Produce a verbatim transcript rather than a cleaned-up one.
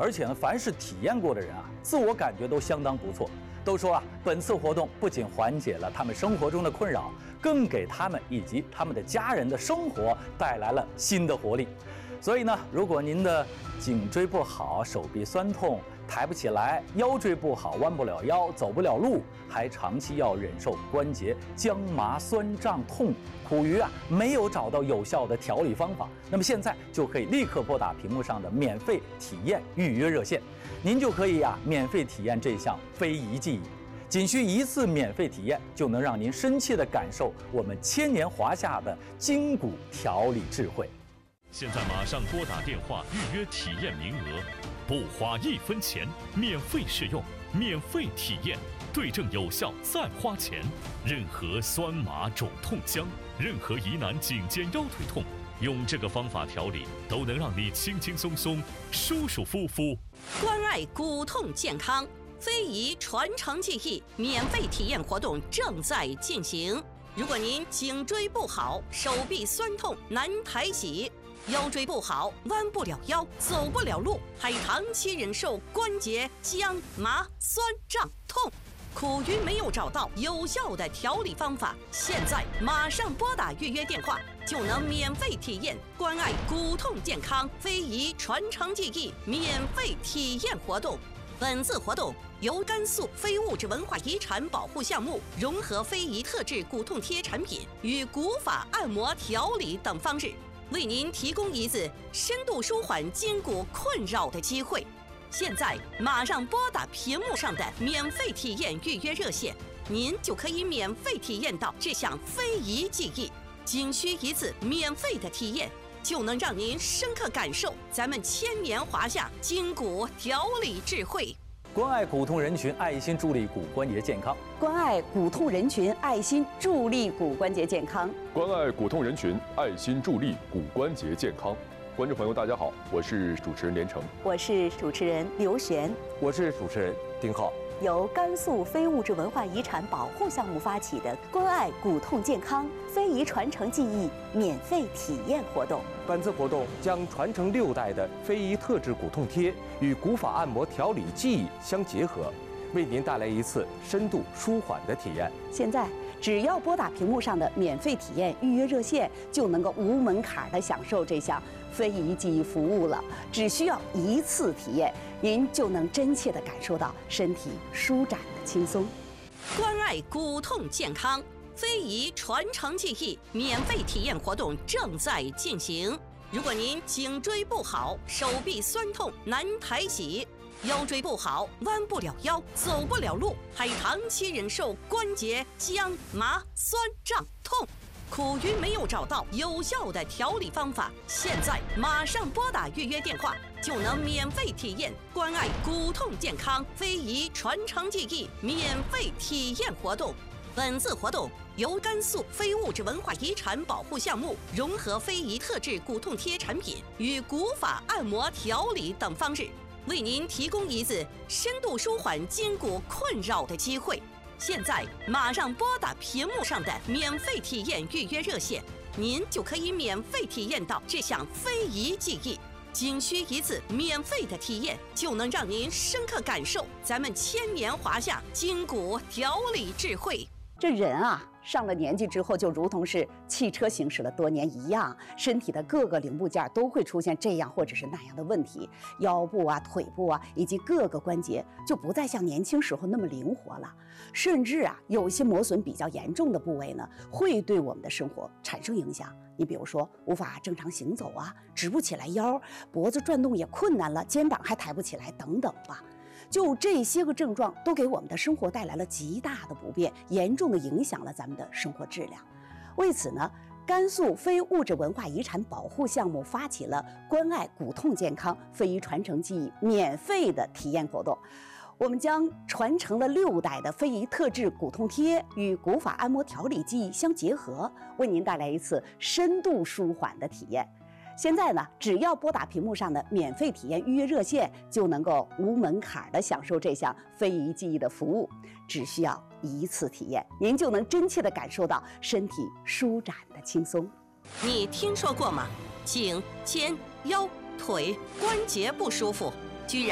而且呢，凡是体验过的人啊，自我感觉都相当不错。都说啊，本次活动不仅缓解了他们生活中的困扰，更给他们以及他们的家人的生活带来了新的活力。所以呢，如果您的颈椎不好，手臂酸痛，抬不起来，腰椎不好，弯不了腰，走不了路，还长期要忍受关节僵麻、酸胀、痛，苦于啊没有找到有效的调理方法，那么现在就可以立刻拨打屏幕上的免费体验预约热线，您就可以呀、啊、免费体验这项非遗技艺。仅需一次免费体验，就能让您深切地感受我们千年华夏的筋骨调理智慧。 现在马上拨打电话预约体验名额，不花一分钱，免费试用，免费体验，对症有效再花钱。任何酸麻肿痛僵，任何疑难颈肩腰腿痛，用这个方法调理，都能让你轻轻松松、舒舒服服。 关爱骨痛健康，非遗传承技艺免费体验活动正在进行。如果您颈椎不好，手臂酸痛难抬起，腰椎不好，弯不了腰，走不了路，还长期忍受关节僵麻、酸胀、痛，苦于没有找到有效的调理方法，现在马上拨打预约电话，就能免费体验关爱骨痛健康非遗传承技艺免费体验活动。本次活动由甘肃非物质文化遗产保护项目融合非遗特制骨痛贴产品与古法按摩调理等方式，为您提供一次深度舒缓筋骨困扰的机会。现在马上拨打屏幕上的免费体验预约热线，您就可以免费体验到这项非遗技艺。仅需一次免费的体验，就能让您深刻感受咱们千年华夏筋骨调理智慧。 关爱骨痛人群，爱心助力骨关节健康。 关爱骨痛人群，爱心助力骨关节健康。 关爱骨痛人群，爱心助力骨关节健康。观众朋友，大家好，我是主持人连城， 我是主持人刘璇， 我是主持人丁浩。 由甘肃非物质文化遗产保护项目发起的关爱骨痛健康非遗传承技艺免费体验活动， 本次活动将传承六代的非遗特制骨痛贴与古法按摩调理技艺相结合，为您带来一次深度舒缓的体验。 现在只要拨打屏幕上的免费体验预约热线，就能够无门槛地享受这项非遗技艺服务了。只需要一次体验，您就能真切地感受到身体舒展的轻松。 关爱骨痛健康非遗传承技艺免费体验活动正在进行。如果您颈椎不好，手臂酸痛难抬起，腰椎不好，弯不了腰，走不了路，还长期忍受关节僵麻、酸胀、痛，苦于没有找到有效的调理方法，现在马上拨打预约电话，就能免费体验关爱骨痛健康非遗传承技艺免费体验活动。本次活动由甘肃非物质文化遗产保护项目融合非遗特制骨痛贴产品与古法按摩调理等方式，为您提供一次深度舒缓筋骨困扰的机会。现在马上拨打屏幕上的免费体验预约热线，您就可以免费体验到这项非遗技艺。仅需一次免费的体验，就能让您深刻感受咱们千年华夏筋骨调理智慧。 这人啊，上了年纪之后，就如同是汽车行驶了多年一样，身体的各个零部件都会出现这样或者是那样的问题，腰部啊、腿部啊，以及各个关节就不再像年轻时候那么灵活了，甚至啊，有一些磨损比较严重的部位呢，会对我们的生活产生影响。你比如说，无法正常行走啊，直不起来腰，脖子转动也困难了，肩膀还抬不起来，等等吧。就这些个症状都给我们的生活带来了极大的不便，严重的影响了咱们的生活质量。为此呢，甘肃非物质文化遗产保护项目发起了关爱骨痛健康非遗传承技艺免费的体验活动。我们将传承了六代的非遗特制骨痛贴与古法按摩调理技艺相结合，为您带来一次深度舒缓的体验。现在呢，只要拨打屏幕上的免费体验预约热线，就能够无门槛地享受这项非遗技艺的服务。只需要一次体验，您就能真切地感受到身体舒展的轻松。 你听说过吗？颈、肩、腰、腿关节不舒服，